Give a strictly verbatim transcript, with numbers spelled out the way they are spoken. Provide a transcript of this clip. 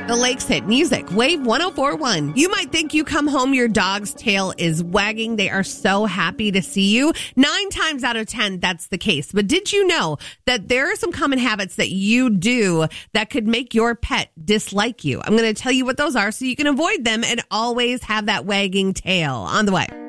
The Lakes Hit Music, Wave one oh four point one. You might think you come home, your dog's tail is wagging. They are so happy to see you. Nine times out of ten, that's the case. But did you know that there are some common habits that you do that could make your pet dislike you? I'm going to tell you what those are so you can avoid them and always have that wagging tail. On the way.